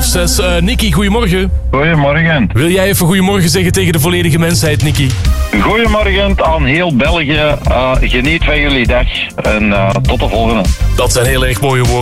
6. Nicky, goedemorgen. Goedemorgen. Wil jij even goedemorgen zeggen tegen de volledige mensheid, Nicky? Goedemorgen aan heel België. Geniet van jullie dag en tot de volgende. Dat zijn heel erg mooie woorden.